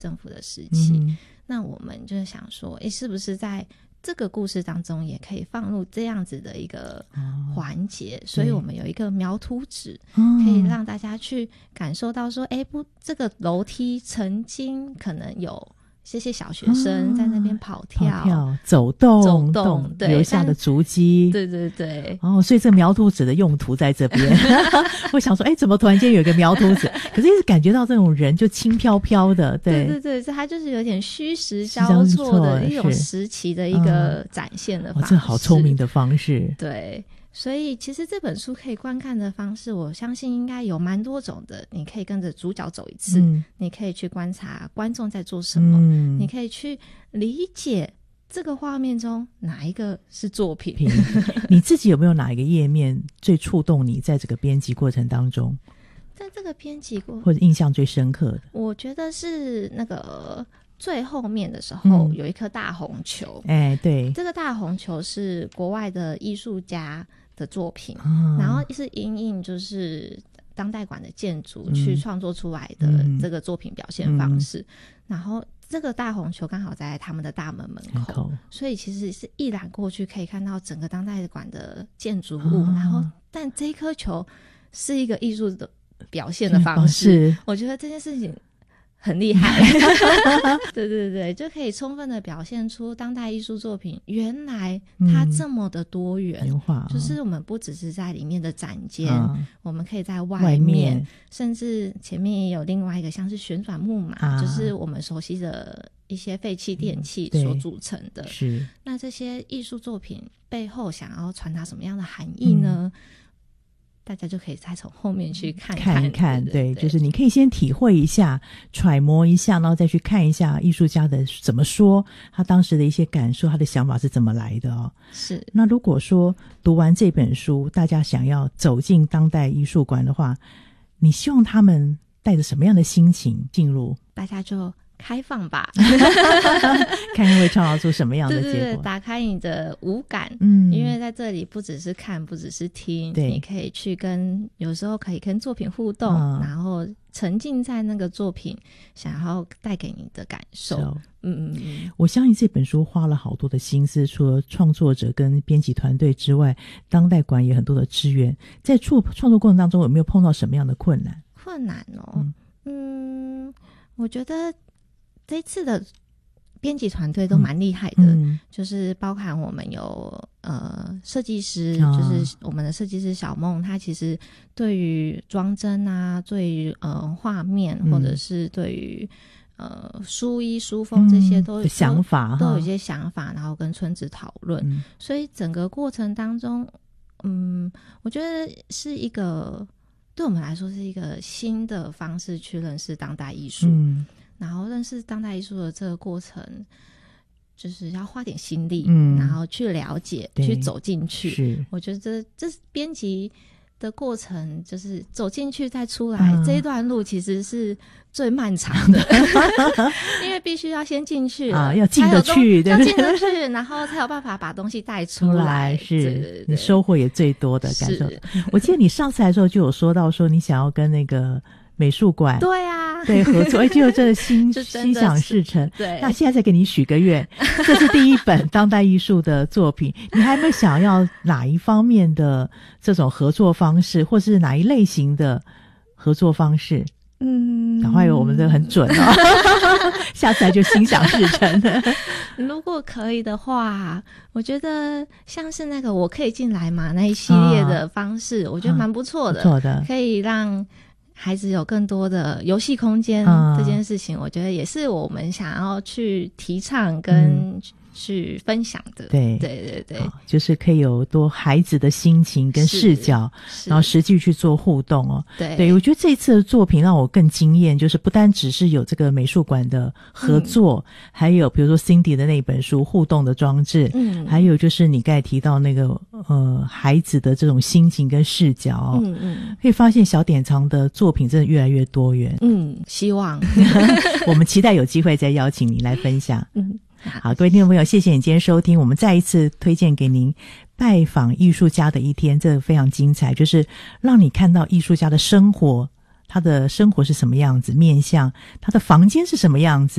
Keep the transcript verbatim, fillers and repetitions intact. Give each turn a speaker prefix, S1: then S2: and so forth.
S1: 政府的时期、
S2: 嗯、
S1: 那我们就想说诶，是不是在这个故事当中也可以放入这样子的一个环节、哦、所以我们有一个描图纸、哦、可以让大家去感受到说诶，不，这个楼梯曾经可能有这些小学生在那边跑跳、
S2: 啊、跑跳走动
S1: 走动，对，
S2: 留下的足迹，
S1: 对对对。
S2: 哦，所以这描图纸的用途在这边。我想说，哎，怎么突然间有一个描图纸？可是一直感觉到这种人就轻飘飘的，对
S1: 对对对，它就是有点虚实交错的一种时期的一个展现的方式。
S2: 哦，这好聪明的方式。
S1: 对。所以其实这本书可以观看的方式，我相信应该有蛮多种的。你可以跟着主角走一次、嗯、你可以去观察观众在做什么、嗯、你可以去理解这个画面中哪一个是作品。
S2: 你自己有没有哪一个页面最触动你在这个编辑过程当中？
S1: 在这个编辑过
S2: 或者印象最深刻的？我
S1: 觉得是那个最后面的时候、嗯、有一颗大红球。
S2: 哎，对，
S1: 这个大红球是国外的艺术家的作品、嗯、然后是因应就是当代馆的建筑去创作出来的这个作品表现方式、嗯嗯、然后这个大红球刚好在他们的大门门口, 口所以其实是一览过去可以看到整个当代馆的建筑物、哦、然后但这一颗球是一个艺术的表现的方式、哦、我觉得这件事情很厉害。对对对，就可以充分的表现出当代艺术作品原来它这么的多元、
S2: 嗯、
S1: 就是我们不只是在里面的展间、嗯、我们可以在外面,
S2: 外面
S1: 甚至前面也有另外一个像是旋转木马、啊、就是我们熟悉的一些废弃电器所组成的、嗯、
S2: 是。
S1: 那这些艺术作品背后想要传达什么样的含义呢、嗯，大家就可以再从后面去看看
S2: 看一看， 对, 对,
S1: 对，
S2: 就是你可以先体会一下揣摩一下，然后再去看一下艺术家的怎么说，他当时的一些感受，他的想法是怎么来的哦。
S1: 是。那
S2: 如果说读完这本书大家想要走进当代艺术馆的话，你希望他们带着什么样的心情进入？
S1: 大家就开放吧。
S2: 看看会创造出什么样的结果。
S1: 对对对，打开你的五感，
S2: 嗯，
S1: 因为在这里不只是看不只是听，你可以去跟有时候可以跟作品互动、嗯、然后沉浸在那个作品想要带给你的感受。嗯嗯嗯，
S2: 我相信这本书花了好多的心思，除了创作者跟编辑团队之外，当代馆也很多的支援。在创创作过程当中有没有碰到什么样的困难？
S1: 困难哦，嗯，嗯我觉得这一次的编辑团队都蛮厉害的、嗯、就是包含我们有呃设计师、哦、就是我们的设计师小梦，他其实对于装帧啊，对于呃画面、嗯、或者是对于呃书衣书风这些都有、嗯、
S2: 想法
S1: 都有一些想法，然后跟村子讨论、嗯、所以整个过程当中嗯我觉得是一个对我们来说是一个新的方式去认识当代艺术、嗯，然后认识当代艺术的这个过程就是要花点心力、嗯、然后去了解去走进去。是，我觉得这这编辑的过程就是走进去再出来、嗯、这一段路其实是最漫长的。因为必须要先进去啊，
S2: 要进得去，对，
S1: 要进得去，然后才有办法把东西带出来。
S2: 是，
S1: 对对对，
S2: 你收获也最多的感受。我记得你上次来的时候就有说到说你想要跟那个美术馆
S1: 对啊
S2: 对合作，哎，就有这个心心想事成。
S1: 对，
S2: 那现在再给你许个愿，这是第一本当代艺术的作品，你还有没有想要哪一方面的这种合作方式，或是哪一类型的合作方式？嗯，赶快有我们的很准哦。下次来就心想事成。
S1: 如果可以的话，我觉得像是那个我可以进来嘛那一系列的方式、啊、我觉得蛮不错的、
S2: 啊、不错的，
S1: 可以让孩子有更多的游戏空间、
S2: 啊、
S1: 这件事情我觉得也是我们想要去提倡跟、嗯去分享的。
S2: 对
S1: 对对对，
S2: 就是可以有多孩子的心情跟视角，然后实际去做互动哦。
S1: 对
S2: 对，我觉得这一次的作品让我更惊艳，就是不单只是有这个美术馆的合作、嗯、还有比如说 Cindy 的那本书互动的装置，嗯，还有就是你刚才提到那个呃孩子的这种心情跟视角、哦、嗯嗯，可以发现小典藏的作品真的越来越多元。
S1: 嗯，希望
S2: 我们期待有机会再邀请你来分享。
S1: 嗯，
S2: 好，各位听众朋友，谢谢你今天收听，我们再一次推荐给您拜访艺术家的一天，这个非常精彩，就是让你看到艺术家的生活， 他的生活是什么样子，面向他的房间是什么样子。